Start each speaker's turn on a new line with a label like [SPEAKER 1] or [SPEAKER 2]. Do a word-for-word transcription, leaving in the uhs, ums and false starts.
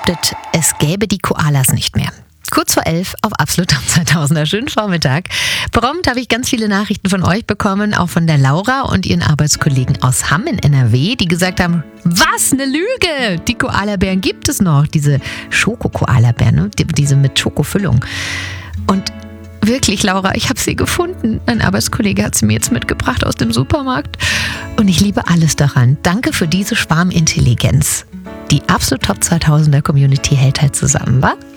[SPEAKER 1] behauptet, es gäbe die Koalas nicht mehr. Kurz vor elf auf Absolut Top zweitausender. Schönen Vormittag. Prompt habe ich ganz viele Nachrichten von euch bekommen, auch von der Laura und ihren Arbeitskollegen aus Hamm in N R W, die gesagt haben, was, eine Lüge! Die Koalabären gibt es noch, diese Schoko-Koalabären, ne? Die, diese mit Schokofüllung. Und wirklich, Laura, ich habe sie gefunden. Ein Arbeitskollege hat sie mir jetzt mitgebracht aus dem Supermarkt. Und ich liebe alles daran. Danke für diese Schwarmintelligenz. Die Absolut Top zweitausender Community hält halt zusammen, wa?